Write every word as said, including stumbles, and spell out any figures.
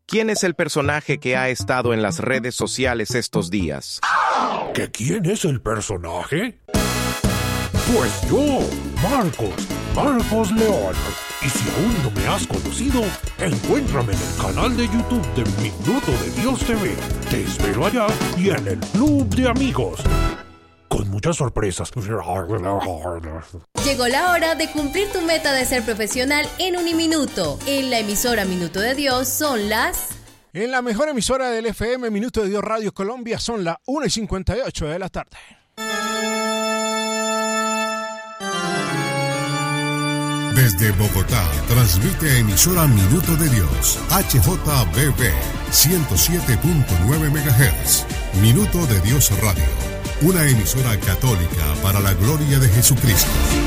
¿Quién es el personaje que ha estado en las redes sociales estos días? ¿Que quién es el personaje? Pues yo, Marcos, Marcos León. Y si aún no me has conocido, encuéntrame en el canal de YouTube de Minuto de Dios T V. Te espero allá y en el Club de Amigos. Con muchas sorpresas. Llegó la hora de cumplir tu meta de ser profesional en Uniminuto. En la emisora Minuto de Dios son las... En la mejor emisora del F M, Minuto de Dios Radio Colombia, son las una y cincuenta y ocho de la tarde. Desde Bogotá, transmite emisora Minuto de Dios, H J B B, ciento siete punto nueve megahertz. Minuto de Dios Radio, una emisora católica para la gloria de Jesucristo.